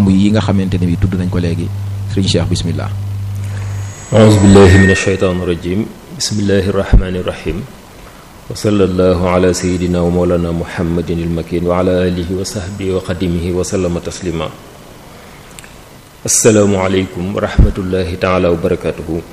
tomb yi nga xamante ne bi tudd nañ ko léegi sëriñ Cheikh bismillah. a'uuzu billahi min ashaytaani rajim bismillahi rahmaani rahim wa sallallahu ala sayidina wa mawlana muhammadin ilmakin wa ala alihi wa sahbihi wa xadimihi wa sallama taslima. asalaamualeykum wa rahmatullahi taala wa barakatuhu.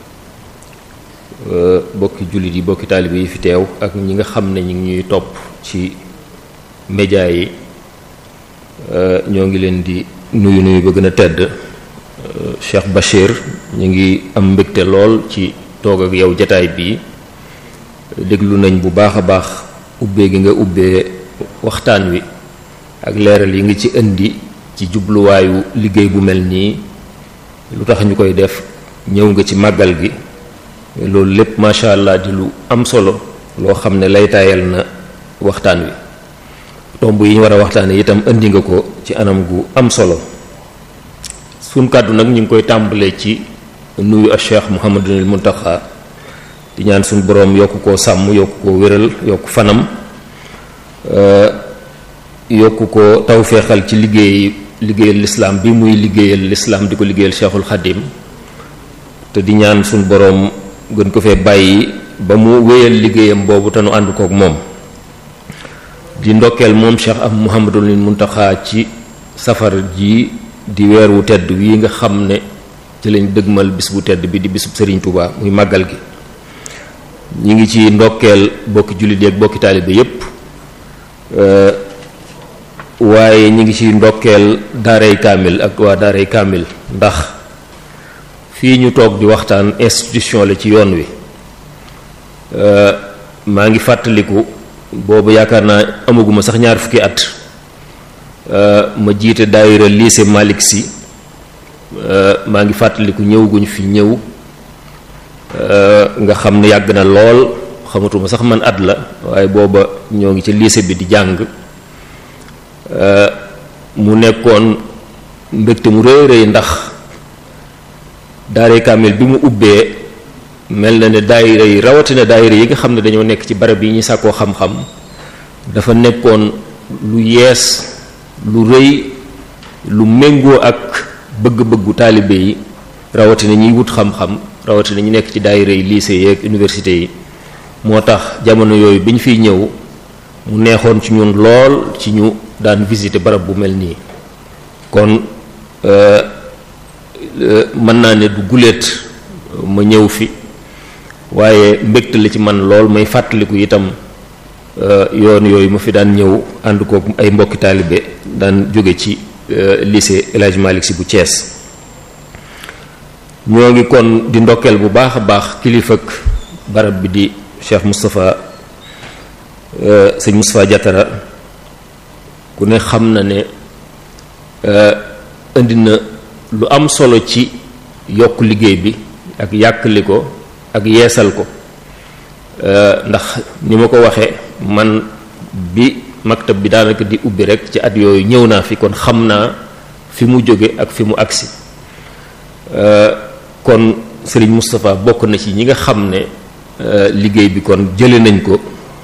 bokki jullit yi bokki taalibe yi fi teew ak ñi nga xam ne ñi ngi ñuy topp ci média yi ñoo ngi leen di nuyu ba gën a tedd. Cheikh Bachir ñu ngi am mbégte lool ci toog ak yow jataay bii déglu nañ bu baax a baax ubbee gi nga ubbee waxtaan wi ak leeral yi nga ci indi ci jubluwaayu liggéey bu mel nii lu tax ñu koy def ñëw nga ci màggal gi loolu lépp macha allah di lu am solo loo xam ne lay taayal na waxtaan wi tomb yi ñu war a waxtaane itam indi nga ko ci anam gu am solo. suñ kàddu nag ñu ngi koy tàmbalee ci nuyu ak Cheikh Mouhamadul Muntaxa di ñaan suñ boroom yokk koo sàmm yokk koo wéral yokk fanam yokk ko tawféexal ci liggéeyal lislaam bi muy liggéeyal lislaam di ko liggéeyal Cheikhul Xadim te di ñaan suñ boroom gën ko fee bàyyi ba mu wéyal liggéeyam boobu te nu ànd kook moom di ndokkeel moom Cheikh am Mouhamadul Muntaxa ci safar ji di weer wu tedd wii nga xam ne ci lañ dëgmal bis bu tedd bi di bisub Serigne Touba muy màggal gi ñi ngi ci ndokkeel bokki jullit yi ak bokki taalibe yépp waaye ñi ngi ci ndokkeel daaray kaamil ak waa daaray kaamil ndax fii ñu toog di waxtaan institution la ci yoon wi maa ngi fàttaliku boobu yaakaar naa amaguma sax ñaar fukki at ma jiite daayira lycée Malick Sy maa ngi fàttaliku ñëw guñ fi ñëw nga xam ne yàgg na lool xamatuma sax man at la waaye booba ñoo ngi ci lycée bi di jàng mu nekkoon mbégte mu rëy rëy ndax daare kaamil bi mu ubbee mel na ne daayira yi rawatina daayira yi nga xam ne dañoo nekk ci barab yi ñuy sàkkoo xam-xam dafa nekkoon lu yees lu rëy lu méngoo ak bëgg-bëggu taalibe yi rawatina ñuy wut xam-xam rawatina ñu nekk ci daayira yi lycée yi ak université yi moo tax jamono yooyu bi ñu fiy ñëw mu neexoon ci ñun lool ci ñu daan visiter barab bu mel nii kon mën naa ne du guléet ma ñëw fi waaye mbégte la ci man lool may fàttaliku itam yoon yooyu ma fi daan ñëw ànd kook ay mbokki taalibe daan jóge ci lycée El Hadj Malick Sy bu Thiès ñoo ngi kon di ndokkeel bu baax a baax kilifa ak barab bi di Cheikh Moustapha sëñ Moustapha Diatara ku ne xam na ne indi na lu am solo ci yokk liggéey bi ak yàkkali ko ak yeesal ko ndax ni ma ko waxee man bi maktab bi daanaka di ubbi rek ci at yooyu ñëw naa fi kon xam naa fi mu jóge ak fi mu agsi kon Serigne Moustapha bokk na ci ñi nga xam ne liggéey bi kon jële nañ ko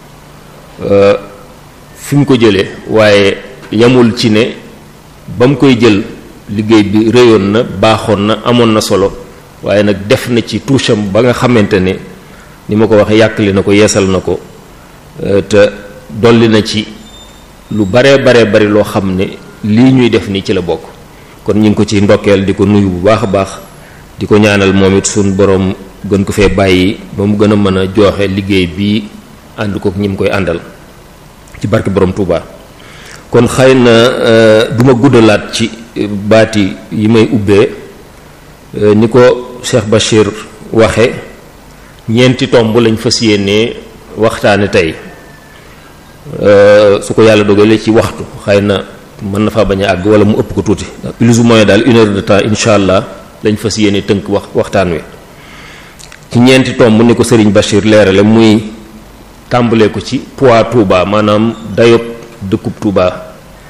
fi mu ko jële waaye yamul ci ne ba mu koy jël liggéey bi réyoon na baaxoon na amoon na solo waaye nag def na ci toucham ba nga xamante ne ni ma ko waxee yàkkali na ko yeesal na ko te dolli na ci lu baree bari loo xam ne lii ñuy def nii ci la bokk kon ñu ngi ko ci ndokkeel di ko nuyu bu baax a baax di ko ñaanal moom it suñ borom gën ko fee bàyyi ba mu gën a mën a jooxe liggéey bii ànd kook ñi mu koy àndal ci barke borom Touba. kon xëy na duma guddalaat ci baati yi may ubbee ni ko Cheikh Bachir waxe ñeenti tomb lañ fas yéenee waxtaane tey su ko yàlla dogalee ci waxtu xëy na mën na faa bañ a àgg wala mu ëpp ko tuuti plus ou moins daal 1 heure de temps incha allah lañ fas yéene tënk waxtaan wi ci ñeenti tomb ni ko Serigne Bachir leerale muy tàmbalee ko ci poids Touba maanaam dayob dëkkub Touba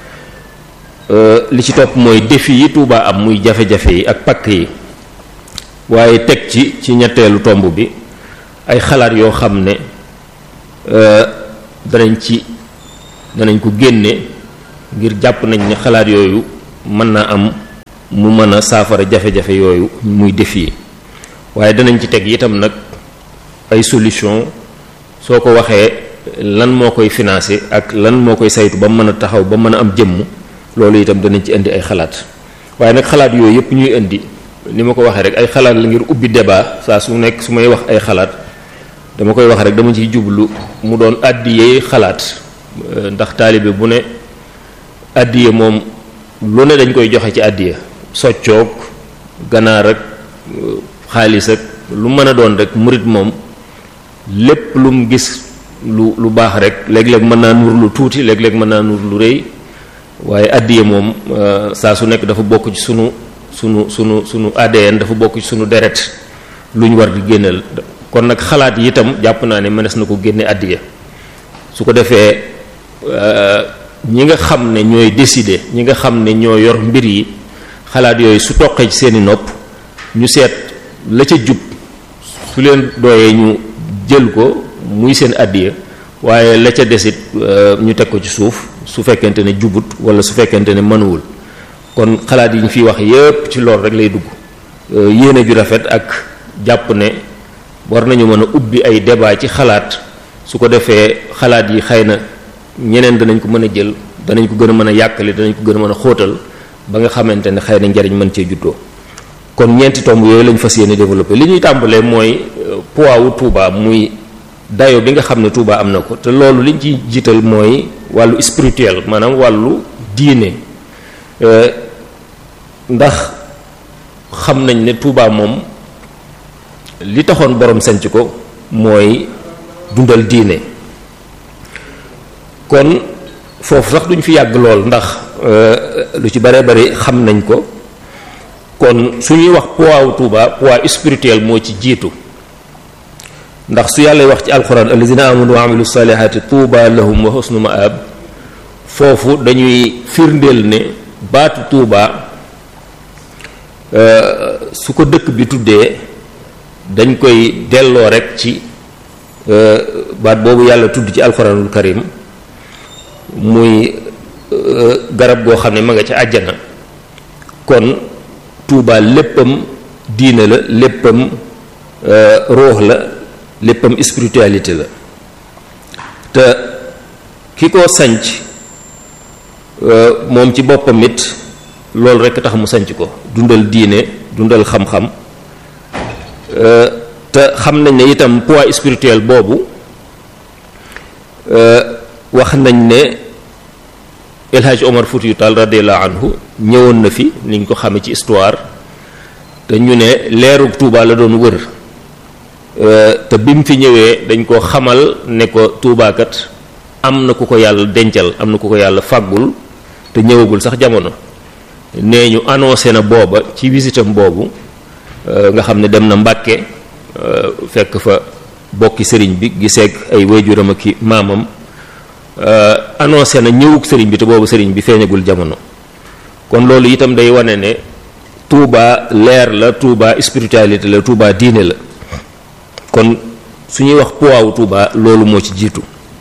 li ci topp mooy défi yi Touba am muy jafe-jafe yi ak pakk yi waaye teg ci ñetteelu tomb bi ay xalaat yoo xam ne danañ ko génne ngir jàpp nañ ne xalaat yooyu mën naa am mu mën a saafara jafe-jafe yooyu muy défier. waaye danañ ci teg itam nag ay solution soo ko waxee lan moo koy financer ak lan moo koy saytu ba mën a taxaw ba mën a am jëmm, loolu itam danañ ci indi ay xalaat. waaye nag xalaat yooyu yëpp ñuy indi ni ma ko waxee rek ay xalaat la ngir ubbi débat. saa su nekk su may wax ay xalaat dama koy wax rek dama ciy jublu mu doon àddiyee xalaat, ndax taalibe bu ne àddiye moom lu ne dañ koy joxe ci àddiye, soccoog ganaar ak xaalis ak lu mën a doon rek. murit moom lépp lu mu gis lu baax rek léeg-léeg mën naa nuur lu tuuti, léeg-léeg mën naa nuur lu rëy, waaye àddiye moom saa su nekk dafa bokk ci sunu ADN, dafa bokk ci sunu deret lu ñu war di génneel. kon nag xalaat yi itam jàpp naa ne mënees na ko génne àddiye. su ko defee ñi nga xam ne ñooy décider, ñi nga xam ne ñoo yor mbir yi, xalaat yooyu su toqee ci seeni nopp ñu seet la ca jub, su leen dooyee ñu jël ko muy seen àddiya, waaye la ca desit ñu teg ko ci suuf su fekkente ne jubut wala su fekkente ne mënuwul. kon xalaat yi ñu fiy wax yépp ci lool rek lay dugg. yéene ju rafet ak jàpp ne war nañu mën a ubbi ay débat ci xalaat, su ko defee xalaat yi xëy na ñeneen danañ ko mën a jël, danañ ko gën a mën a yàkkali, danañ ko gën a mën a xóotal ba nga xamante ne xëy na njariñ mën cee juddoo. kon ñeenti tomb yooyu lañ fas yéene développé. li ñuy tàmbalee mooy poids wu Touba, muy dayo bi nga xam ne Touba am na ko, te loolu liñ ci jiital mooy wàllu spirituel, maanaam wàllu diine. ndax xam nañ ne Touba moom li taxoon borom sanc ko mooy dundal diine. kon foofu sax duñ fi yàgg lool ndax lu ci bare bari xam nañ ko. kon su ñuy wax poids wu Touba, poids spirituel moo ci jiitu, ndax su yàlla wax ci alquran allazina amanu wa amilu salihati tuuba lahum wa husnu maab, foofu dañuy firndeel ne baatu Touba su ko dëkk bi tuddee dañ koy delloo rek ci baat boobu yàlla tudd ci alquranul karim, muy garab goo xam ne ma nga ca àjjana. kon Touba léppam diine la, léppam ruux la, léppam spiritualité la. te ki ko sanc moom ci boppam it loolu rekk tax mu sanc ko, dundal diine, dundal xam-xam. te xam nañ ne itam poids spirituel boobu wax nañ ne El Hadj Omar Foutiyou Tall radiyallahu anhu ñëwoon na fi, ni ñu ko xamee ci histoire, te ñu ne leeru Touba la doon wër. te bi mu fi ñëwee dañ ko xamal ne ko Touba kat am na ku ko yàlla dencal, am na ku ko yàlla fàggul te ñëwagul sax jamono. nee ñu annoncé na booba ci visitam boobu nga xam ne dem na Mbàkke fekk fa bokki sëriñ bi giseeg ay waajuram ak i maamam. annoncé na ñëwug sëriñ bi te boobu sëriñ bi feeñagul jamono. kon loolu itam day wane ne Touba leer la, Touba spiritualité la, Touba diine la. kon su ñuy wax poids wu Touba loolu moo ci jiitu.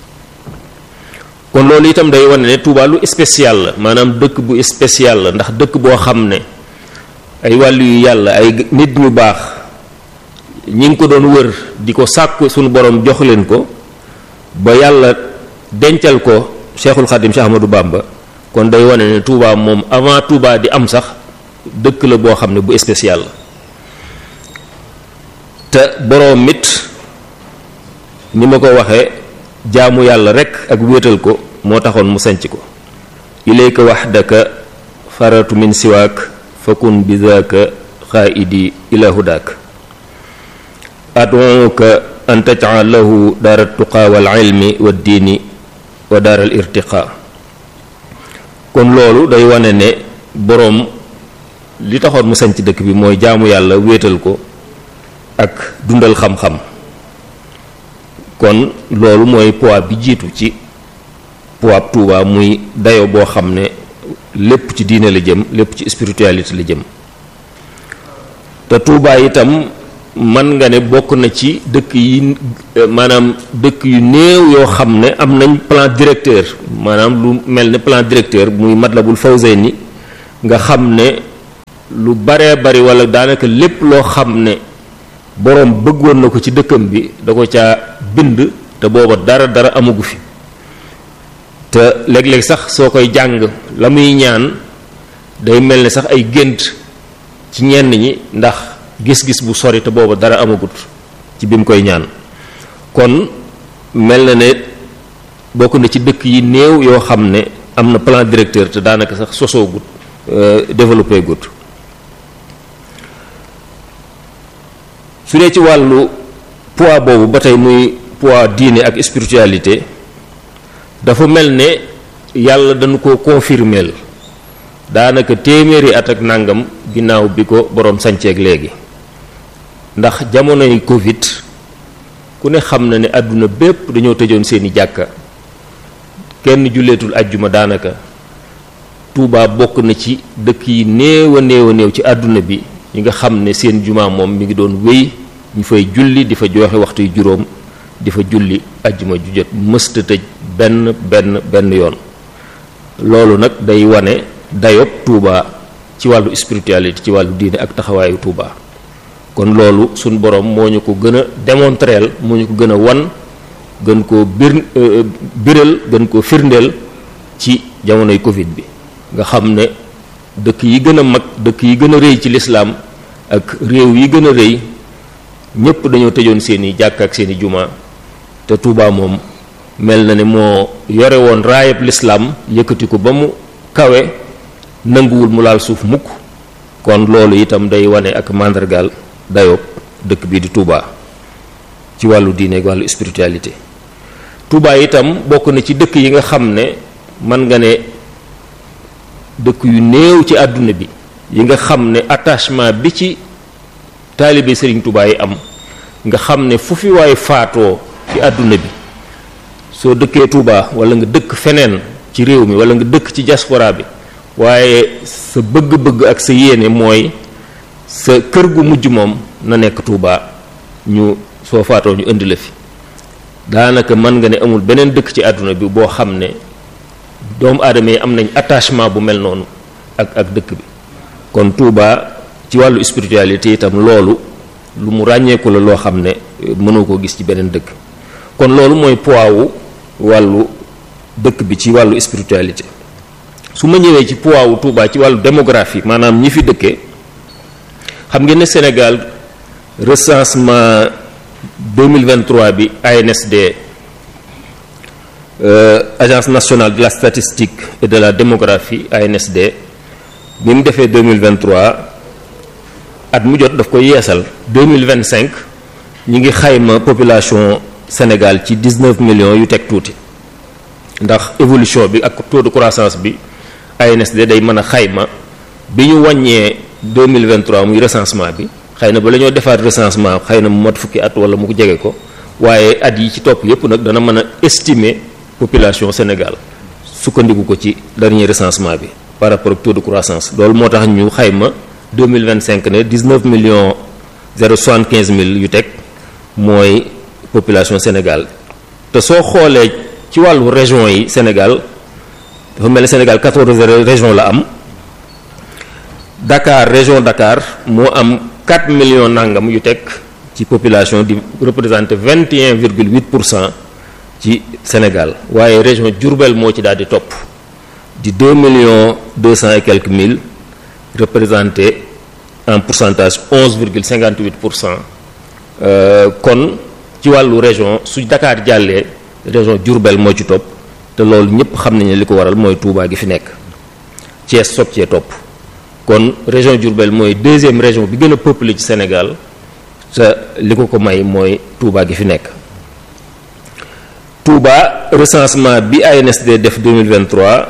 kon loolu itam day wane ne Touba lu spécial la, maanaam dëkk bu spécial la, ndax dëkk boo xam ne ay wàllu yu yàlla, ay nit ñu baax ñi ngi ko doon wër di ko sàkku suñu borom jox leen ko ba yàlla dencal ko Cheikhul Khadim Cheikh Ahmadou Bamba. kon day wane ne Touba moom avant Touba di am sax dëkk la boo xam ne bu spécial la. te boroom it ni ma ko waxee jaamu yàlla rekk ak wéetal ko moo taxoon mu sanc ko. ilayka wahdaka faratu min siwaak fakun bizaaka xaaidi ila hudaak ad'uka an taj'al lahu daara tuqaa wal ilmi wa diini wa daaral irtiqaa. kon loolu day wane ne boroom li taxoon mu sanc dëkk bi mooy jaamu yàlla wéetal ko ak dundal xam-xam. kon loolu mooy poids bi jiitu ci poids Touba, muy dayo boo xam ne lépp ci diine la jëm, lépp ci spiritualité la jëm. te Touba itam man nga ne bokk na ci dëkk yi, maanaam dëkk yu néew yoo xam ne am nañ plan directeur, maanaam lu mel ne plan directeur muy Matlabul Fawzayni, nga xam ne lu baree bari wala daanaka lépp loo xam ne boroom bëggoon na ko ci dëkkam bi da ko caa bind te booba dara amagu fi te léeg-léeg sax soo koy jàng la muy ñaan day mel ne sax ay gént ci ñenn ñi ndax gis-gis bu sori te booba dara amagut ci bi mu koy ñaan kon mel na ne bokk na ci dëkk yi néew yoo xam ne am na plan directeur te daanaka sax sosoo gut développé gut. su dee ci wàllu poids boobu ba tey muy poids diine ak spiritualité dafa mel ne yàlla dañu ko confirmeel daanaka téeméeri at ak nangam ginnaaw bi ko boroom sanceeg léegi ndax jamonoy Covid ku ne xam na ne àdduna bépp dañoo tëjoon seeni jàkka kenn julleetul ajjuma daanaka Touba bokk na ci dëkk yi néew a néew ci àdduna bi yi nga xam ne seen jumaa moom mi ngi doon wéy ñu fay julli di fa joxe waxtu yu juróom di fa julli ajjuma ju jot mësta tëj benn yoon loolu nag day wane dayob Touba ci wàllu spiritualité ci wàllu diine ak taxawaayu Touba kon loolu suñ borom moo ñu ko gën a démontreel moo ñu ko gën a wan gën koo biral gën koo firndeel ci jamonoy Covid bi nga xam ne dëkk yi gën a mag dëkk yi gën a rëy ci lislaam ak réew yi gën a rëy ñépp dañoo tëjoon seeni jàkk ak seeni juma te Touba moom mel na ne moo yore woon raayab lislaam yëkkati ko ba mu kawe nanguwul mu laal suuf mukk kon loolu itam day wane ak màndargaal dayoob dëkk bii di Touba ci wàllu diine ak wàllu spiritualité. Touba itam bokk na ci dëkk yi nga xam ne mën nga ne dëkk yu néew ci àdduna bi yi nga xam ne attachement bi ci taalibe Serigne Touba yi am nga xam ne fu fi waay faatoo ci àdduna bi soo dëkkee Touba wala nga dëkk feneen ci réew mi wala nga dëkk ci diaspora bi waaye sa bëgg-bëgg ak sa yéene mooy sa kër gu mujj moom na nekk Touba ñu soo faatoo ñu indi la fi daanaka mën nga ne amul beneen dëkk ci àdduna bi boo xam ne doomu aadama yi am nañ attachement bu mel noonu ak dëkk bi kon Touba ci wàllu spiritualité itam loolu lu mu ràññeeku la loo xam ne mënoo koo gis ci beneen dëkk kon loolu mooy poids wu wàllu dëkk bi ci wàllu spiritualité. su ma ñëwee ci poids wu Touba ci wàllu démographie maanaam ñi fi dëkkee xam ngeen ne Sénégal recensement 2023 bi ANSD agence nationale de la statistique et de la démographie ANSD bi mu defee 2023 at mu jot daf ko yeesal 2025 ñi ngi xayma population Sénégal ci 19 millions yu teg tuuti ndax évolution bi ak taux de croissance bi ANSD day mën a xayma bi ñu wàññee 2023 muy recensement bi xëy na ba la ñoo defaat recensement xëy na mu mat fukki at wala mu ko jege ko waaye at yi ci topp yépp nag dana mën a estimer population Sénégal sukkandiku ko ci dernier recensement bi par rapport ak taux de croissance loolu moo tax ñu xayma 2025 ne 19 millions 075 mille yu teg mooy population Sénégal te soo xoolee ci wàllu région yi Sénégal dafa mel ne Sénégal 14 régions la am Dakar région Dakar moo am 4 millions nangam yu teg ci population di représenter 21,8% ci Sénégal waaye région Diourbel moo ci daal di topp di 2 millions 200 et quelques mille représenté en pourcentage 11,58%. Kon ci wàllu région su Dakar jàllee région Diourbel moo ci topp te loolu ñëpp xam nañ ne li ko waral mooy Touba gi fi nekk Thiès soog cee topp kon région Diourbel mooy deuxième région bi gën a peuplée ci Sénégal te li ko may mooy Touba gi fi nekk. Touba recensement bi ANSD def 2023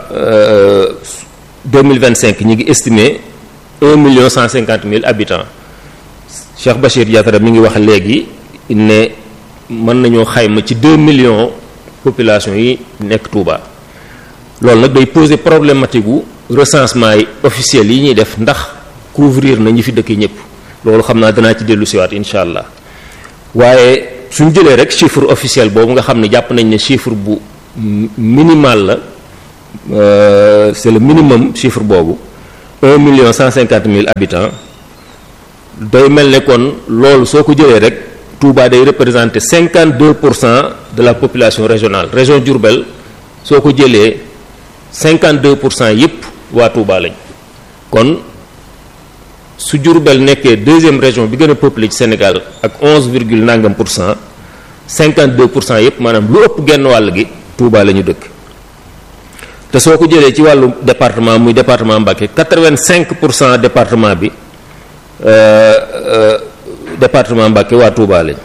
2025 ñi ngi estimé 1,150,000 habitants Cheikh Bachir Diatara mi ngi wax léegi ne mën nañoo xayma ci 2 millions population yi nekk Touba loolu nag day poser problématique gu recensement yi officiel yi ñuy def ndax couvrir na ñi fi dëkk ñëpp loolu xam naa danaa ci dellu siwaat incha allah waaye suñ jëlee rek chiffre officiel boobu nga xam ne jàpp nañ ne chiffre bu minimal la c'est le minimum chiffre boobu 1,150,000 habitants day mel ne kon loolu soo ko jëlee rek Touba day représenter 52% de la population régionale. Région Diourbel soo ko jëlee 52% yëpp waa Touba lañ. kon su Diourbel nekkee deuxième région bi gën a peuplé ci Sénégal ak 11 virgule nangam pour cent 52% yëpp maanaam lu ëpp genn wàll gi Touba la ñu dëkk. te soo ko jëlee ci wàllu département muy département Mbacké 85% département bi département Mbacké waa Touba lañ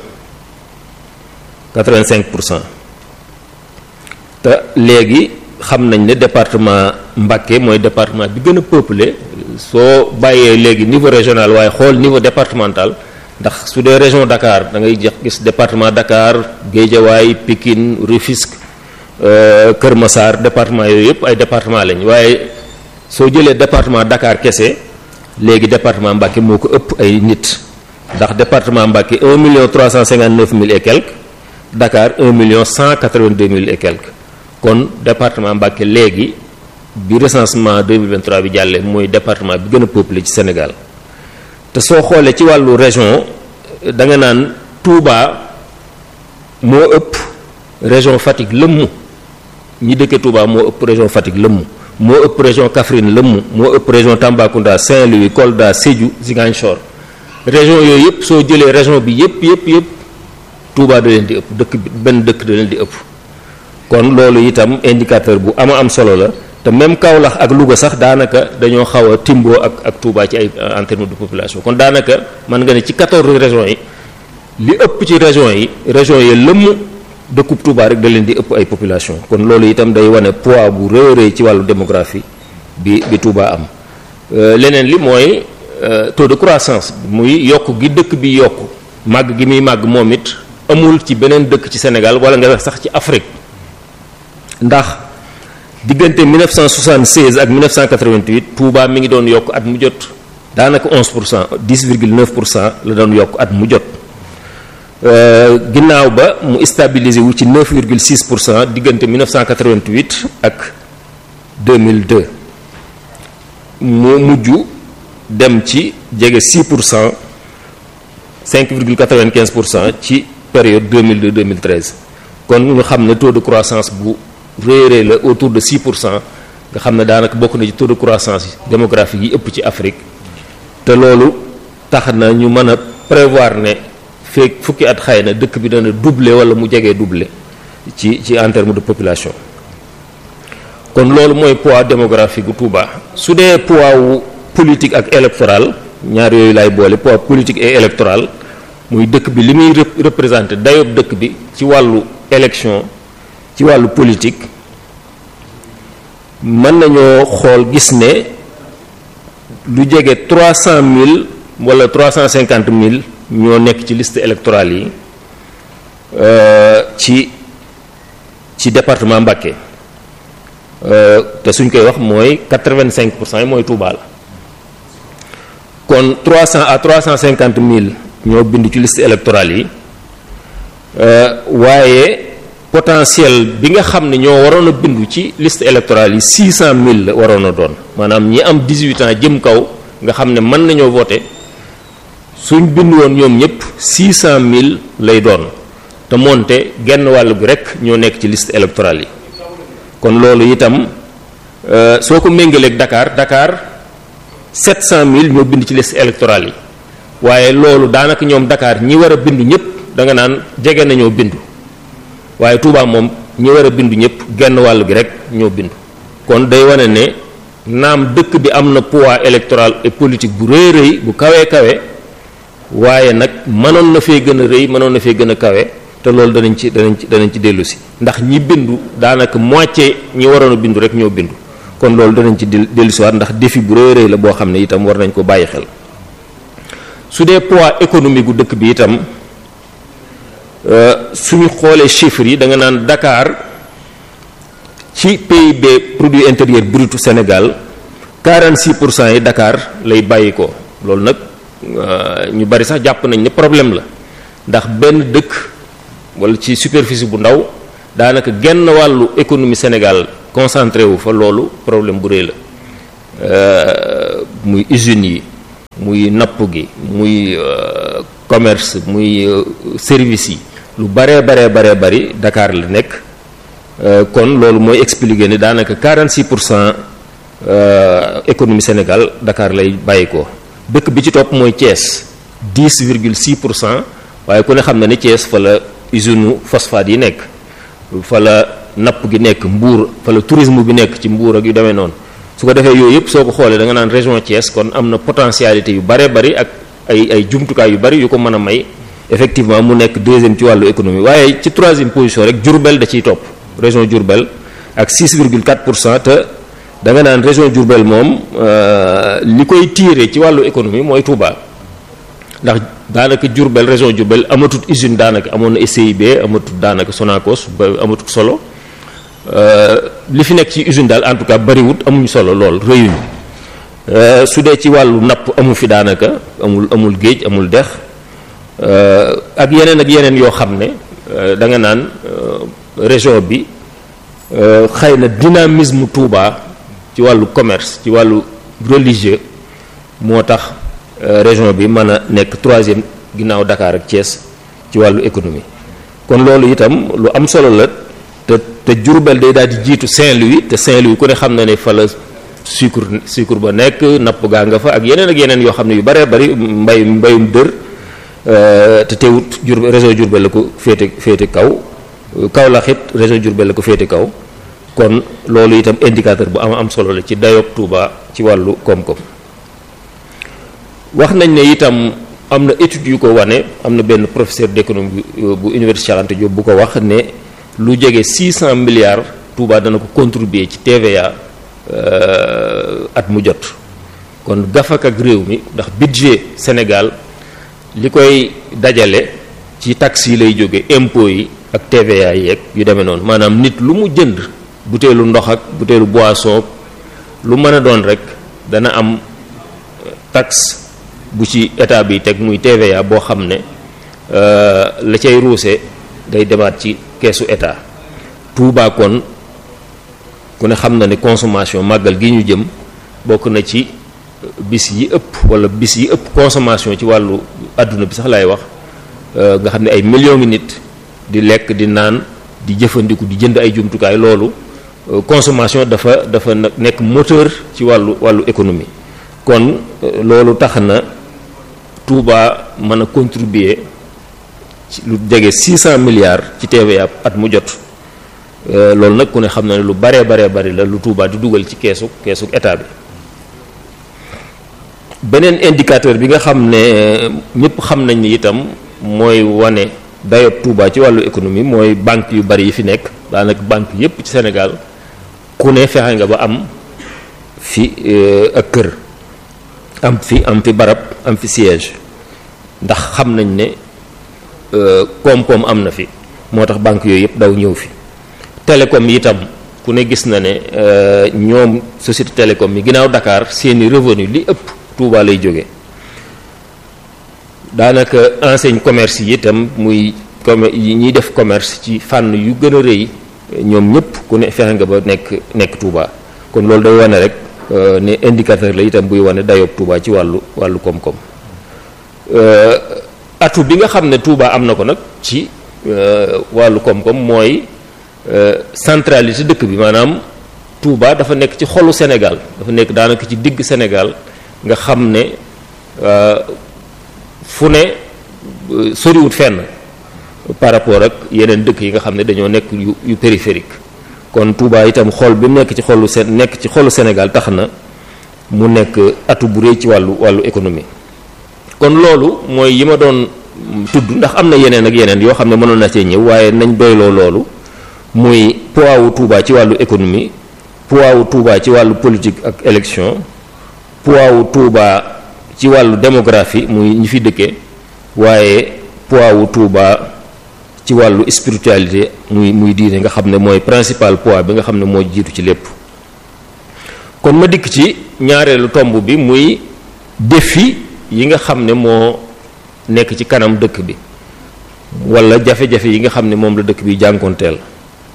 85%. te léegi xam nañ ne département Mbacké mooy département bi gën a peuplé soo bàyyee léegi niveau régional waaye xool niveau départemental ndax su dee région Dakar da ngay gis département Dakar Guédiawaye Pikine Rufisque Kër Massar département yooyu yëpp ay département lañ waaye soo jëlee département Dakar kese léegi département Mbacké moo ko ëpp ay nit ndax département Mbacké 1,359,000 et quelques Dakar 1,182,000 et quelques. kon département Mbacké léegi bi recensement 2023 bi jàllee mooy département bi gën a peuplé ci Sénégal te soo xoolee ci wàllu région da nga naan Touba moo ëpp région Fatick lëmm ñi dëkkee Touba moo ëpp région Fatick lëmm moo ëpp région Kaffrine lëmm moo ëpp région Tambacounda Saint-Louis Kolda Sédhiou Ziguinchor région yooyu yëpp soo jëlee région bi yëpp Touba da leen di ëpp dëkk bi benn dëkk da leen di ëpp. kon loolu itam indicateur bu am solo la te même Kaolack ak Louga sax daanaka dañoo xaw a timboo ak Touba ci ay en terme de population kon daanaka mën nga ne ci 14 régions yi li ëpp ci régions yi lëmm dëkkub Touba rek da leen di ëpp ay population kon loolu itam day wane poids bu rëy ci wàllu démographie bi Touba am. leneen li mooy taux de croissance muy yokk gi dëkk bi yokk màgg gi muy màgg moom it amul ci beneen dëkk ci Sénégal wala nga wax sax ci Afrique. ndax diggante 1976 ak 1988 Touba mi ngi doon yokk at mu jot daanaka 11% 10,9% la doon yokk at mu jot ginnaaw ba mu stabilisé wu ci 9,6% diggante 1988 ak 2002 mu mujj dem ci jege 6% 5,95% ci période 2002-2013 kon ñu xam ne taux de croissance bu réeree la autour de 6% nga xam ne daanaka bokk na ci taux de croissance démographique yi ëpp ci Afrique te loolu tax na ñu mën a prévoir ne feek fukki at xëy na dëkk bi dana doubler wala mu jegee doubler ci en terme de population kon loolu mooy poids démographique gu Touba. su dee poids wu politique ak électoral ñaar yooyu lay boole poids politique et électoral muy dëkk bi li muy représenté dayob dëkk bi ci wàllu élection ci wàllu politique mën nañoo xool gis ne lu jege 300,000 wala 350,000 ñoo nekk ci liste électorale yi ci département Mbacké te suñ koy wax mooy 85% yi mooy Touba la kon 300 à 350,000 ñoo bind ci liste électorale yi waaye potentiel bi nga xam ne ñoo waroon a bindu ci liste électorale yi 600,000 la waroon a doon maanaam ñi am 18 ans jëm kaw nga xam ne mën nañoo voter suñ bindu woon ñoom ñëpp 600,000 lay doon te moonte genn wàll bi rek ñoo nekk ci liste électorale yi kon loolu itam soo ko méngaleeg Dakar 700,000 ñoo bind ci liste électorale yi waaye loolu daanaka ñoom Dakar ñi war a bindu ñëpp da nga naan jege nañoo bindu waaye Touba moom ñi war a bindu ñëpp genn wàll gi rek ñoo bindu kon day wane ne naam dëkk bi am na poids électoral et politique bu rëy bu kawe waaye nag mënoon na fee gën a rëy mënoon na fee gën a kawe te loolu danañ ci dellu si ndax ñi bindu daanaka moitié ñi waroon a bindu rek ñoo bindu kon loolu danañ ci dellu si waat ndax défi bu rëy la boo xam ne itam war nañ ko bàyyi xel su dee poids économique gu dëkk bi itam suñu xoolee chiffres yi da nga naan Dakar ci PIB produit intérieur brut Sénégal 46% yi Dakar lay bàyyi ko loolu nag ñu bari sax jàpp nañ ne problème la ndax benn dëkk wala ci superficie bu ndaw daanaka genn wàllu économie Sénégal concentré wu fa loolu problème bu rëy la muy usines yi muy napp gi muy commerce muy service yi lu baree bari Dakar la nekk kon loolu mooy expliquer ni daanaka 46% économie Sénégal Dakar lay bàyyi ko dëkk bi ci topp mooy Thiès 10,6%. waaye ku ne xam na ne Thiès fa la usine phosphate yi nekk fa la napp gi nekk Mbour fa la tourisme bi nekk ci Mbour ak yu demee noonu su ko defee yooyu yëpp soo ko xoolee da nga naan région Thiès kon am na potentialité yu bari ak ay jumtukaay yu bari yu ko mën a may effectivement mu nekk deuxième ci wàllu économie waaye ci troisième position rek Diourbel da ciy topp région Diourbel ak 6,4% te da nga naan région Diourbel moom li koy tiire ci wàllu économie mooy Touba ndax daanaka Diourbel région Diourbel amatut usine daanaka amoon na SCIB amatut daanaka Sonacos ba amatut solo li fi nekk ci usine daal en tout cas bariwut amuñu solo lool rëyuñu su dee ci wàllu napp amu fi daanaka amul géej amul dex ak yeneen yoo xam ne da nga naan région bi xëy na dynamisme Touba ci wàllu commerce ci wàllu religieux moo tax région bi mën a nekk troisième ginnaaw Dakar ak Thiès ci wàllu économie kon loolu itam lu am solo la te Diourbel day daal di jiitu Saint-Louis te Saint-Louis ku ne xam na ne fa la sucre ba nekk napp gaa nga fa ak yeneen yoo xam ne yu baree bari mbayum dër te teewut région Diourbel la ko féete kaw Kaolack it région Diourbel la ko féete kaw kon loolu itam indicateur bu am solo la ci dayoog Touba ci wàllu koom-koom. wax nañ ne itam am na étude yu ko wane am na benn professeur d'économie bu université Cheikh Anta Diop bu ko wax ne lu jege 600 milliards Touba dana ko contribuer ci TVA at mu jot kon gafak ak réew mi ndax budget Sénégal li koy dajale ci taxes yi lay jóge impôts yi ak TVA yi ak yu demee noonu maanaam nit lu mu jënd butéelu ndox ak butéelu boisson lu mën a doon rek dana am taxe bu ci état bi teg muy TVA boo xam ne la cay ruuse day demaat ci keesu état Touba kon ku ne xam na ne consommation màggal gi ñu jëm bokk na ci bis yi ëpp consommation ci wàllu àdduna bi sax laay wax nga xam ne ay millions ngi nit di lekk di naan di jëfandiku di jënd ay jumtukaay loolu consommation dafa nekk moteur ci wàllu économie kon loolu tax na Touba mën a contribuer ci lu jege 600 milliards ci TVA at mu jot loolu nag ku ne xam na ne lu baree bari la lu Touba di dugal ci keesu état bi. beneen indicateur bi nga xam ne ñëpp xam nañ ni itam mooy wane dayob Touba ci wàllu économie mooy banque yu bari yi fi nekk daanaka banque yépp ci Sénégal ku ne fexe nga ba am fi ak kër am fi barab am fi siège ndax xam nañ ne koom-koom am na fi moo tax banque yooyu yëpp daw ñëw fi télécom yi itam ku ne gis na ne ñoom société télécom yi ginnaaw Dakar seeni revenu li ëpp Touba lay jóge daanaka enseigne commerce yi itam muy ñiy def commerce ci fànn yu gën a rëy ñoom ñëpp ku ne fexe nga ba nekk Touba kon loolu day wane rek ne indicateur la itam buy wane dayoob Touba ci wàllu koom-koom atu bi nga xam ne Touba am na ko nag ci wàllu koom-koom mooy centralité dëkk bi maanaam Touba dafa nekk ci xolu Sénégal dafa nekk daanaka ci digg Sénégal nga xam ne fu ne soriwut fenn par rapport ak yeneen dëkk yi nga xam ne dañoo nekk yu périphérique kon Touba itam xol bi mu nekk ci xolu Sénégal tax na mu nekk atu bu rëy ci wàllu économie kon loolu mooy yi ma doon tudd ndax am na yeneen ak yeneen yoo xam ne mënoon na cee ñëw waaye nañ doyloo loolu muy poids wu Touba ci wàllu économie poids wu Touba ci wàllu politique ak élection poids wu Touba ci wàllu démographie muy ñi fi dëkkee waaye poids wu Touba ci wàllu spiritualité muy diine nga xam ne mooy principal poids bi nga xam ne moo jiitu ci lépp kon ma dikk ci ñaareelu tomb bi muy défi yi nga xam ne moo nekk ci kanam dëkk bi wala jafe-jafe yi nga xam ne moom la dëkk bi jànkoonteel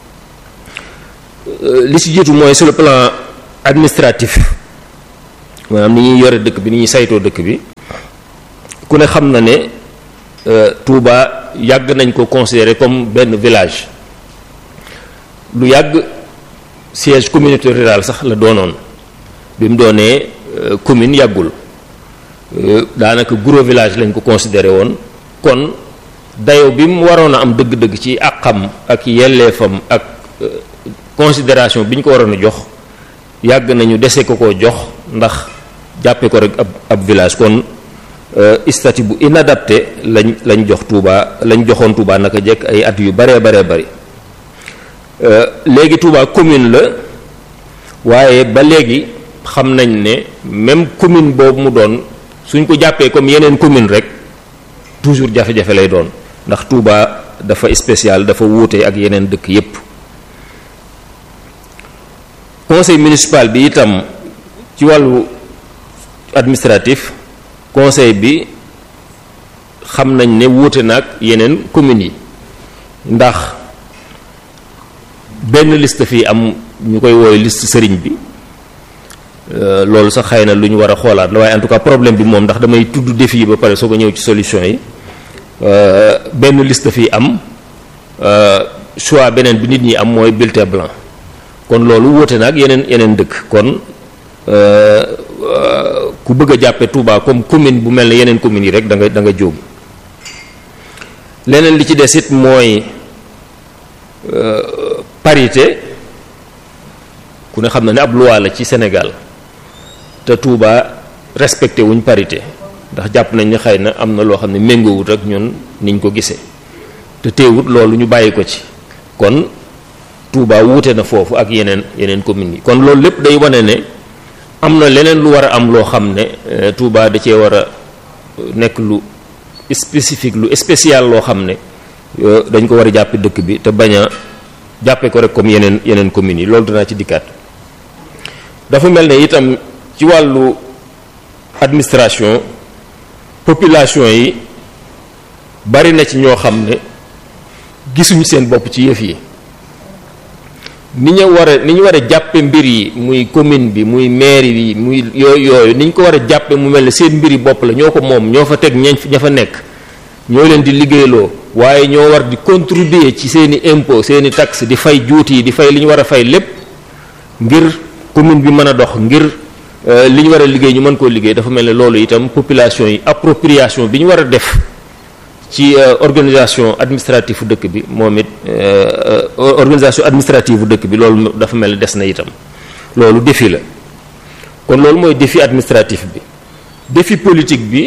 li ci jiitu mooy sur le plan administratif maanaam ni ñuy yore dëkk bi ni ñuy saytoo dëkk bi ku ne xam na ne Touba yàgg nañ ko considérer comme benn village lu yàgg siège communauté rurale sax la doonoon bi mu doonee commune yàggul daanaka gros village lañ ko considéré woon kon dayo bi mu waroon a am dëgg-dëgg ci àqam ak yelleefam ak considération bi ñu ko waroon a jox yàgg nañu dese ko jox ndax jàppe ko rek ab village kon statut bu inadapté lañ jox Touba lañ joxoon Touba naka jekk ay at yu baree bari léegi Touba commune la waaye ba léegi xam nañ ne même commune boobu mu doon suñ ko jàppee comme yeneen commune rek toujours jafe-jafe lay doon ndax Touba dafa spécial dafa wuute ak yeneen dëkk yépp conseil municipal bi itam ci wàllu administratif conseil bi xam nañ ne wuute na ak yeneen communes yi ndax benn liste fii am ñu koy woowe liste sëriñ bi loolu sax xëy na lu ñu war a xoolaat la waaye en tout cas problème bi moom ndax damay tudd défi yi ba pare soo ko ñëw ci solution yi benn liste fii am choix beneen bi nit ñi am mooy bulletin blanc kon loolu wuute na ak yeneen dëkk kon ku bëgg a jàppe Touba comme commune bu mel ne yeneen communes yi rek da nga jóom leneen li ci des it mooy parité ku ne xam na ne ab loi la ci Sénégal te Touba respecté wuñ parité ndax jàpp nañ ne xëy na am na loo xam ne méngoowut ak ñun niñ ko gisee te teewut loolu ñu bàyyi ko ci kon Touba wuute na foofu ak yeneen communes yi kon loolu lépp day wane ne am na leneen lu war a am loo xam ne Touba da cee war a nekk lu spécifique lu spécial loo xam ne dañ ko war a jàppe dëkk bi te bañ a jàppe ko rek comme yeneen communes yi loolu danaa ci dikkaat dafa mel ne itam ci wàllu administration population yi bari na ci ñoo xam ne gisuñu seen bopp ci yëf yi ni ñu war a jàppe mbir yi muy commune bi muy mairie bi muy yooyu ni ñu ko war a jàppe mu mel ne seen mbir yi bopp la ñoo ko moom ñoo fa teg ña fa nekk ñoo leen di liggéeyloo waaye ñoo war di contribuer ci seeni impôt seeni taxe di fay juuti yi di fay li ñu war a fay lépp ngir commune bi mën a dox ngir li ñu war a liggéey ñu mën koo liggéey dafa mel ne loolu itam population yi appropriation bi ñu war a def ci organisation administrative bu dëkk bi moom it organisation administrative bu dëkk bi loolu dafa mel ne des na itam loolu défi la kon loolu mooy défi administratif bi défi politique bi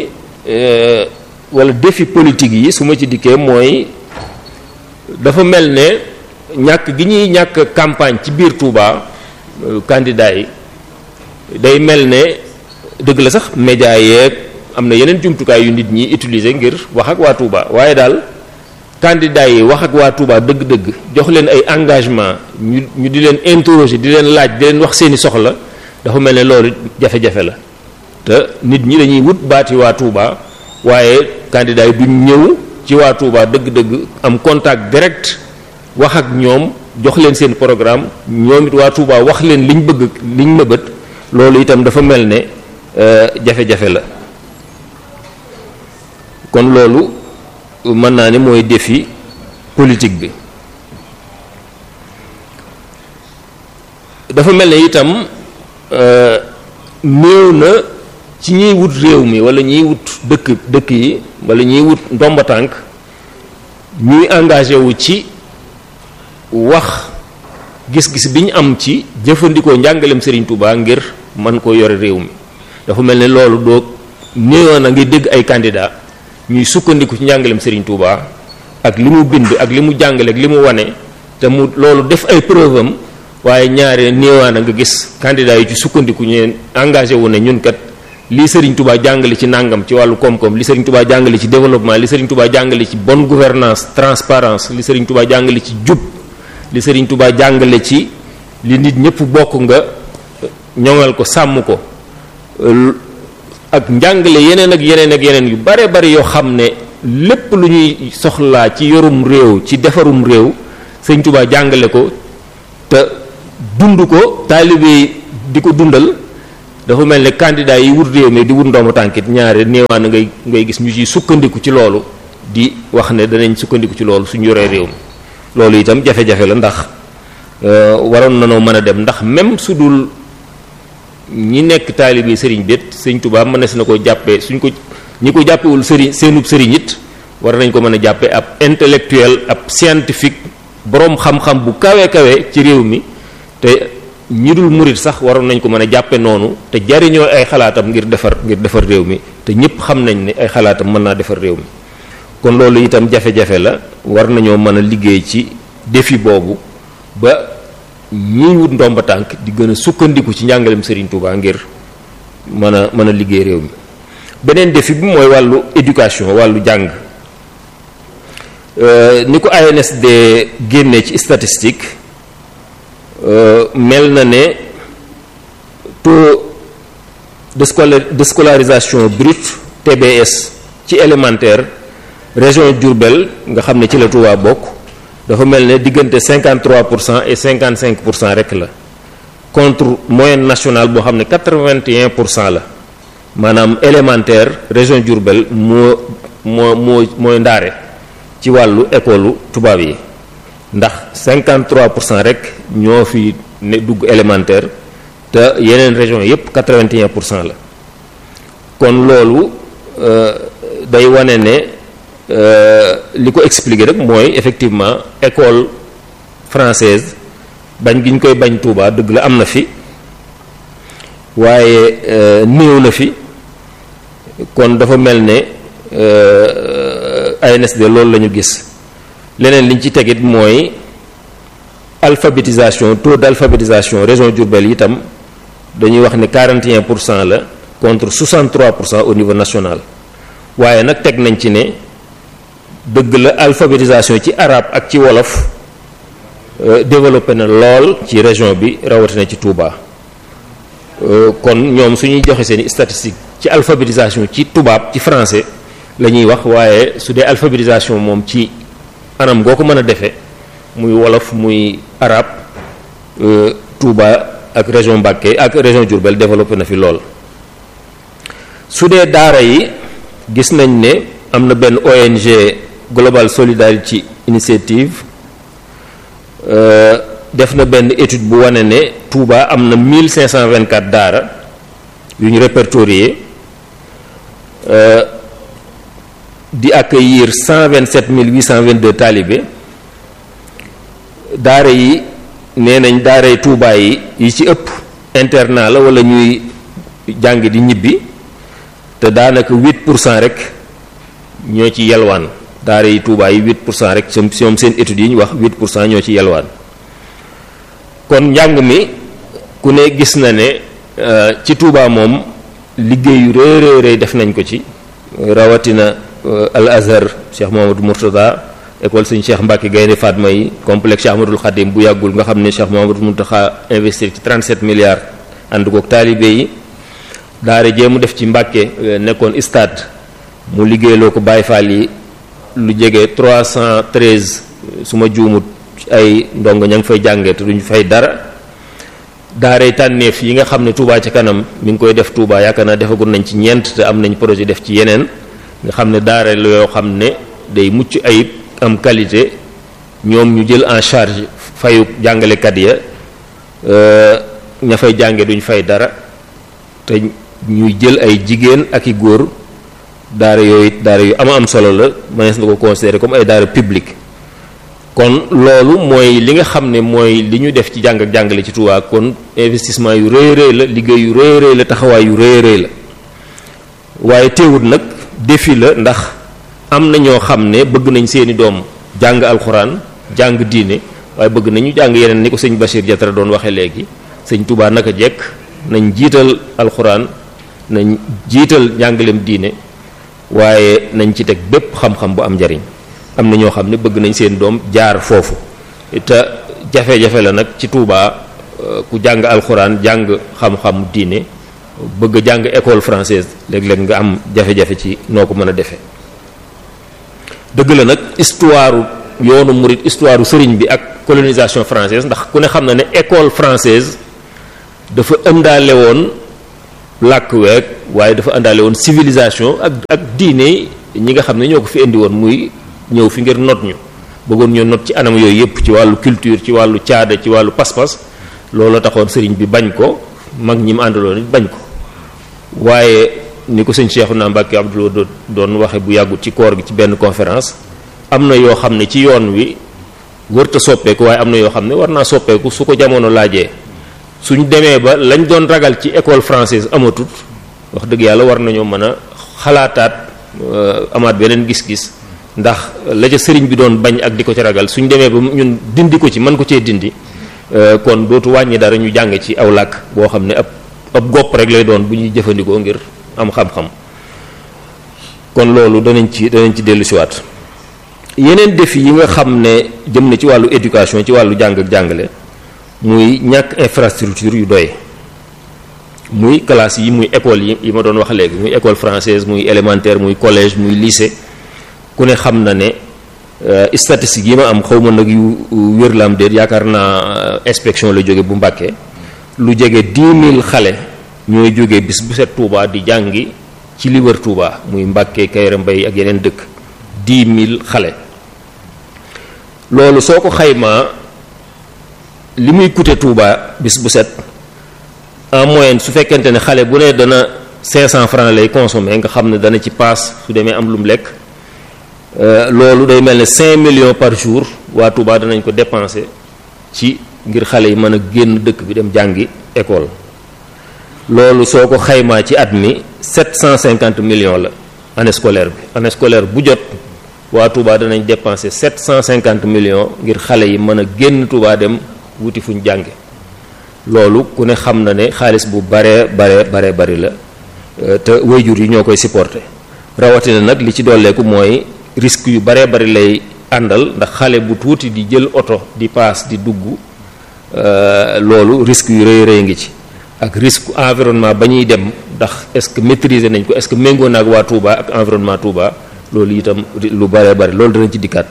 wala défi politique yi su ma ci dikkee mooy dafa mel ne ñàkk gi ñuy ñàkk campagne ci biir Touba candidat yi day mel ne dëgg la sax média yeeg am na yeneen jumtukaay yu nit ñi utiliser ngir wax ak waa Touba waaye daal candidat yi wax ak waa Touba dëgg-dëgg jox leen ay engagement ñu di leen interroger di leen laaj di leen wax seeni soxla dafa mel ne loolu jafe-jafe la te nit ñi dañuy wut baati waa Touba waaye candidat yi duñ ñëw ci waa Touba dëgg-dëgg am contact direct wax ak ñoom jox leen seen programme ñoom it waa Touba wax leen liñ bëgg liñ mëbët loolu itam dafa mel ne jafe-jafe la kon loolu mën naa ne mooy défi politique bi dafa mel ne itam néew na ci ñiy wut réew mi wala ñiy wut dëkk yi wala ñiy wut ndomba tànk ñuy engagé wu ci wax gis-gis bi ñu am ci jëfandikoo njàngaleem Serigne Touba ngir mën koo yore réew mi dafa mel ne loolu doo néewoon na ngi dégg ay candidat ñuy sukkandiku ci njàngaleem Serigne Touba ak li mu bind ak li mu jàngale ak li mu wane te mu loolu def ay preuve am waaye ñaare néewaan a nga gis candidat yi ci sukkandiku ñu engagé wu ne ñun kat li Serigne Touba jàngale ci nàngam ci wàllu koom-koom li Serigne Touba jàngale ci développement li Serigne Touba jàngale ci bonne gouvernance transparence li Serigne Touba jàngale ci jub li Serigne Touba jàngale ci li nit ñëpp bokk nga ñoŋal ko sàmm ko ak njàngale yeneen ak yeneen yu bare bari yoo xam ne lépp lu ñuy soxlaa ci yorum réew ci defarum réew Serigne Touba jàngale ko te dund ko taalibe di ko dundal dafa mel ne candidat yi wut réew mi di wut ndomba tànkit ñaare néewaan na ngay gis ñu ciy sukkandiku ci loolu di wax ne danañ sukkandiku ci loolu suñu yoree réew mi loolu itam jafe-jafe la ndax waroon nanoo mën a dem ndax même su dul ñi nekk taalibe sëriñ bi sëriñ Tuubaa mënees na ko jàppee suñ ko ñi ko jàppewul sëriñ seenub sëriñ it war nañ ko mën a jàppee ab intellectuel ab scientifique boroom xam-xam bu kawe kawe ci réew mi te ñi dul murit sax waroon nañ ko mën a jàppe noonu te jariñoo ay xalaatam ngir defar réew mi te ñëpp xam nañ ne ay xalaatam mën naa defar réew mi kon loolu itam jafe-jafe la war nañoo mën a liggéey ci défi boobu ba ñiy wut ndomba tànk di gën a sukkandiku ci njàngalem Serigne Touba ngir mën a liggéey réew mi beneen défi bi mooy wàllu éducation wàllu jàng ni ko ANSD génnee ci statistique mel na ne taux de scolarisation brute TBS ci élémentaire région Diourbel nga xam ne ci la Touba bokk dafa mel ne diggante 53% et 55% rek la contre moyenne nationale boo xam ne 81% la maanaam élémentaire région Diourbel mooy ndaare ci wàllu école tubaab yi ndax 53% rek ñoo fi ne dugg élémentaire te yeneen région yépp 81% la kon loolu day wane ne li ko expliquer rek mooy effectivement école française bañ gi ñu koy bañ Touba dëgg la am na fi waaye néew na fi kon dafa mel ne ANSD loolu la ñu gis leneen liñ ci tegit mooy alphabétisation taux d'alphabétisation région Diourbel itam dañuy wax ne 41% la contre 63% au niveau national waaye nag teg nañ ci ne dëgg la alphabétisation ci arabe ak ci wolof développé na lool ci région bi rawatina ci Touba kon ñoom suñuy joxe seeni statistique ci alphabétisation ci tubaab ci français la ñuy wax waaye su dee alphabétisation moom ci anam goo ko mën a defee muy wolof muy arabe Touba ak région Mbacké ak région Diourbel développé na fi lool su dee daara yi gis nañ ne am na benn ONG Global Solidarity Initiative def na benn étude bu wane ne Touba am na 1524 daara yu ñu répertorié di accueillir 127 822 talibé daara yi nee nañ daara yi Touba yi ci ëpp internat la wala ñuy jàng di ñibbi te daanaka 8% rek ñoo ci yelwaan daara yi Touba yi 8% rek ñoom seen études yi ñu wax 8% ñoo ci yelwaan kon njàng mi ku ne gis na ne ci Touba moom liggéey yu rëy rëy def nañ ko ci rawatina Al Azhar Cheikh Mouhamadou Mourtada école Sëñ Cheikh Mbacké Gaynde Fatma yi complexe Cheikh Ahmadoul Khadim bu yàggul nga xam ne Cheikh Mouhamadou Mountakha investir ci 37 milliards ànd kook taalibe yi daara jee mu def ci Mbacké nekkoon stade mu liggéeyloo ko Baye Fall yi lu jege 313 su ma juumut ay ndongo ña ngi fay jàngee te duñu fay dara daaray tànneef yi nga xam ne Touba ca kanam mi ngi koy def Touba yaakaar naa defagul nañ ci ñeent te am nañ projet def ci yeneen nga xam ne daara la yoo xam ne day mucc ayib am qualité ñoom ñu jël en charge fayu jàngalekat ya ña fay jànge duñ fay dara te ñuy jël ay jigéen ak i góor daara yooyu daara yu am solo la mënees na ko considérer comme ay daara publique kon loolu mooy li nga xam ne mooy li ñu def ci jàng ak jàngale ci Touba kon investissement yu rëy rëy la liggéey yu rëy rëy la taxawaay yu rëy rëy la waaye teewut nag défi la ndax am na ñoo xam ne bëgg nañ seeni doom jàng alxuraan jàng diine waaye bëgg nañu jàng yeneen ni ko sëñ Bachir Diatara doon waxee léegi sëñ Touba naka jekk nañ jiital alxuraan nañ jiital njàngaleem diine waaye nañ ci teg bépp xam-xam bu am njariñ am na ñoo xam ne bëgg nañ seen doom jaar foofu te jafe-jafe la nag ci Touba ku jàng alxuraan jàng xam-xam diine bëgg a jàng école française léeg-léeg nga am jafe-jafe ci noo ko mën a defee dëgg la nag histoire yoonu murit histoire sëriñ bi ak colonisation française ndax ku ne xam na ne école française dafa ëndaale woon làkk week waaye dafa àndaale woon civilisation ak diine ñi nga xam ne ñoo ko fi indi woon muy ñëw fi ngir not ñu bëggoon ñoo not ci anam yooyu yëpp ci wàllu culture ci wàllu caada ci wàllu pas-pas loolu taxoon sëriñ bi bañ ko mag ñi mu àndaloon it bañ ko waaye ni ko sëñ Cheikhouna Mbacké Abdoul Wadoud doon waxe bu yàggut ci koor gi ci benn conférence am na yoo xam ne ci yoon wi wërta soppeeku waaye am na yoo xam ne war naa soppeeku su ko jamono laajee suñ demee ba lañ doon ragal ci école française amatut wax dëgg yàlla war nañoo mën a xalaataat amaat beneen gis-gis ndax la ca sëriñ bi doon bañ ak di ko ci ragal suñ demee ba ñun dindi ko ci mën ko cee dindi kon dootu wàññi dara ñu jàng ci aw làkk boo xam ne ab gopp rek lay doon bu ñuy jëfandikoo ngir am xam-xam kon loolu danañ ci dellu siwaat yeneen défi yi nga xam ne jëm na ci wàllu éducation ci wàllu jàng ak jàngale muy ñàkk infrastructure yu doy muy classe yi muy école yi ma doon wax léegi muy école française muy élémentaire muy collège muy lycée ku ne xam na ne statistique yi ma am xaw ma nag yu wér la am déet yaakaar naa inspection la jóge bu Mbàkke lu jege 10 000 xale ñooy jóge bis bu set Touba di jàngi ci li wër Touba muy Mbàkke Kayra Mbay ak yeneen dëkk 10 000 xale loolu soo ko xaymaa li muy coûter Touba bis bu set en moyenne su fekkente ne xale bu ne dana 500 francs lay consommer nga xam ne dana ci paas su demee am lu mu lekk loolu day mel ne 5 millions par jour waa Touba danañ ko dépenser ci ngir xale yi mën a génn dëkk bi dem jàngi école loolu soo ko xaymaa ci at mi 750 millions la année scolaire bu jot waa Touba danañ dépenser 750 millions ngir xale yi mën a génn Touba dem wuti fuñ jànge loolu ku ne xam na ne xaalis bu bari la te waajur yi ñoo koy supporter rawatina nag li ci dolleeku mooy risque yu bari lay àndal ndax xale bu tuuti di jël oto di paas di dugg loolu risque yu rëy ngi ci ak risque environnement ba ñuy dem ndax est-ce que maîtriser nañ ko est-ce que méngoo na ak waa Touba ak environnement Touba loolu itam lu bari loolu danañ ci dikkaat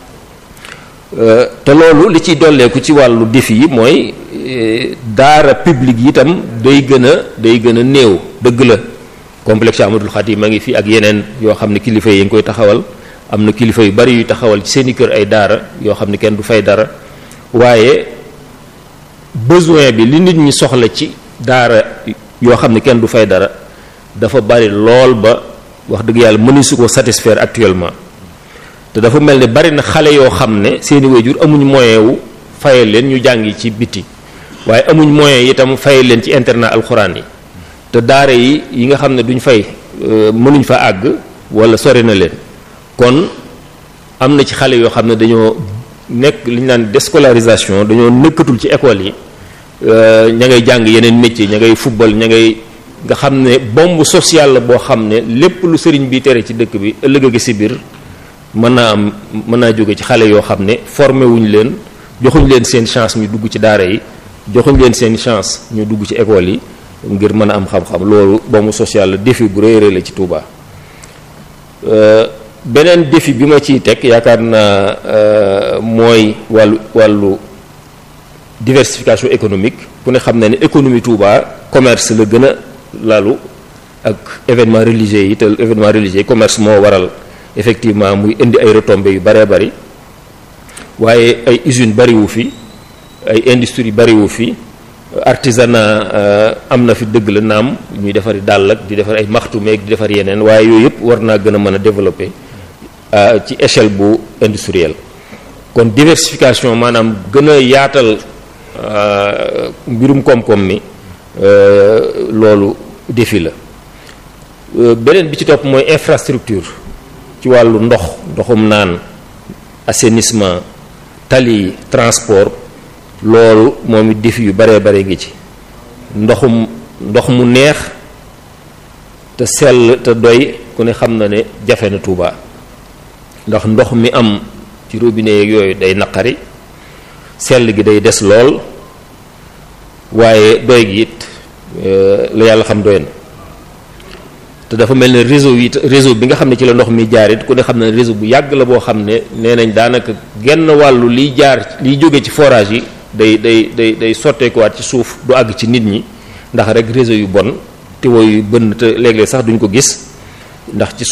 te loolu li ciy dolleeku ci wàllu défi yi mooy daara publique yi itam day gën a néew dëgg la complexe Ahmadul Khadim ma ngi fi ak yeneen yoo xam ne kilifa yi ngi koy taxawal am na kilifa yu bari yuy taxawal ci seeni kër ay daara yoo xam ne kenn du fay dara waaye besoin bi li nit ñi soxla ci daara yoo xam ne kenn du fay dara dafa bari lool ba wax dëgg yàlla mënuñ su ko satisfaire actuellement te dafa mel ne bari na xale yoo xam ne seeni waajur amuñ moyen wu fayal leen ñu jàngi ci biti waaye amuñ moyen itam fayal leen ci internat alxuraan yi te daara yi nga xam ne duñ fay mënuñ fa àgg wala sori na leen kon am na ci xale yoo xam ne dañoo nekk li ñu naan déscolarisation dañoo nekkatul ci école yi ña ngay jàng yeneen métier ña ngay football nga xam ne bombe sociale la boo xam ne lépp lu sëriñ bi tere ci dëkk bi ëllëg a si biir mën naa jóge ci xale yoo xam ne formé wuñ leen joxuñ leen seen chance ñu dugg ci daara yi joxuñ leen seen chance ñu dugg ci école yi ngir mën a am xam-xam loolu bombe sociale la défi bu rëy la ci Touba. beneen défi bi ma ciy teg yaakaar naa mooy wàllu diversification économique ku ne xam na ne économie Touba commerce la gën a lalu ak événement religieux yi te événement religieux yi commerce moo waral effectivement muy indi ay retombées yu bari waaye ay usines bariwu fi ay industrie bariwu fi artisanat am na fi dëgg la naam ñuy defari dàll ak di defar ay maxtu meeg di defar yeneen waaye yooyu yëpp war naa gën a mën a développer ci échelle bu industrielle kon diversification maanaam gën a yaatal mbirum koom-koom mi loolu défi la beneen bi ci topp mooy infrastructure ci wàllu ndoxum naan assainissement tali transport loolu moom it défi yu bare ngi ci ndox mu neex te sell te doy ku ne xam na ne jafe na Touba ndax ndox mi am ci robinet yeeg yooyu day naqari sell gi day des lool waaye doy gi it la yàlla xam doy na te dafa mel ne réseau bi nga xam ne ci la ndox mi jaar it ku ne xam ne réseau bu yàgg la boo xam ne nee nañ daanaka genn wàllu liy jóge ci forage yi day sotteekuwaat ci suuf du àgg ci nit ñi ndax rek réseau yu bon tiwo yu bënn te léeg-léeg sax duñ ko gis ndax ci